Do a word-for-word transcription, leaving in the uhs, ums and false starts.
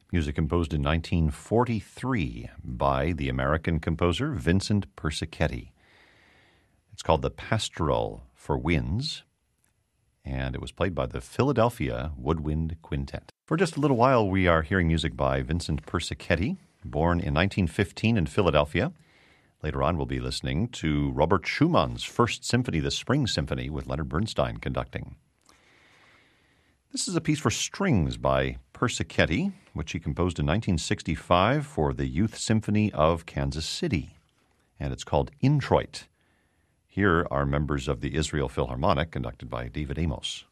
music composed in nineteen forty-three by the American composer Vincent Persichetti. It's called The Pastoral for Winds, and it was played by the Philadelphia Woodwind Quintet. For just a little while, we are hearing music by Vincent Persichetti, born in nineteen fifteen in Philadelphia. Later on, we'll be listening to Robert Schumann's First Symphony, the Spring Symphony, with Leonard Bernstein conducting. This is a piece for strings by Persichetti, which he composed in nineteen sixty-five for the Youth Symphony of Kansas City, and it's called Introit. Here are members of the Israel Philharmonic, conducted by David Amos.